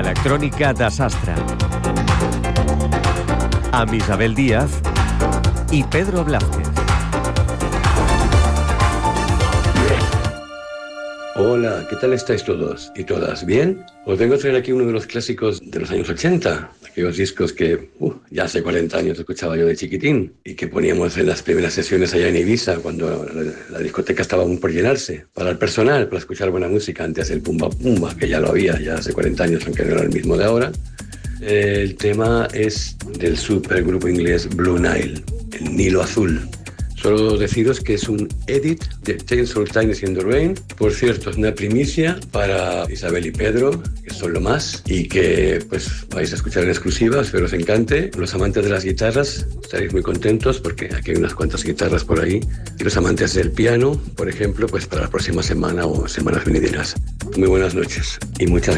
electrònica de Sastre. Amb Isabel Díaz y Pedro Blázquez. Hola, ¿qué tal estáis todos y todas? ¿Bien? Os vengo a traer aquí uno de los clásicos de los años 80, aquellos discos que ya hace 40 años escuchaba yo de chiquitín y que poníamos en las primeras sesiones allá en Ibiza cuando la discoteca estaba aún por llenarse. Para el personal, para escuchar buena música, antes el Pumba Pumba, que ya lo había ya hace 40 años, aunque no era el mismo de ahora. El tema es del supergrupo inglés Blue Nile, el Nilo Azul. Solo deciros que es un edit de Chainsaw Tines in the Rain. Por cierto, es una primicia para Isabel y Pedro, que son lo más, y que pues vais a escuchar en exclusiva, espero os encante. Los amantes de las guitarras estaréis muy contentos porque aquí hay unas cuantas guitarras por ahí. Y los amantes del piano, por ejemplo, pues para la próxima semana o semanas venideras. Muy buenas noches y muchas